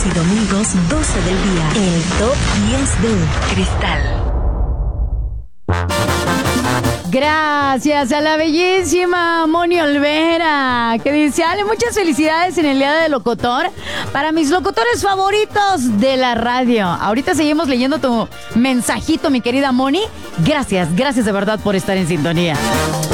y domingos 12 del día. El Top 10 de Cristal. Gracias a la bellísima Moni Olvera, que dice: Ale, muchas felicidades en el día del locutor para mis locutores favoritos de la radio. Ahorita seguimos leyendo tu mensajito, mi querida Moni. Gracias de verdad por estar en sintonía.